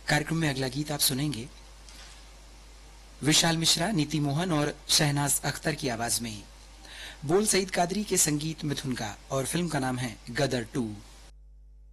कार्यक्रम में अगला गीत आप सुनेंगे विशाल मिश्रा, नीति मोहन और शहनाज अख्तर की आवाज में। बोल सईद कादरी के संगीत मिथुन का और फिल्म का नाम है गदर 2।